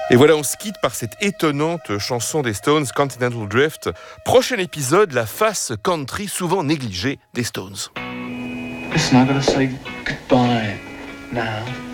Et voilà, on se quitte par cette étonnante chanson des Stones, Continental Drift. Prochain épisode, la face country souvent négligée des Stones. Listen, I gotta say goodbye now.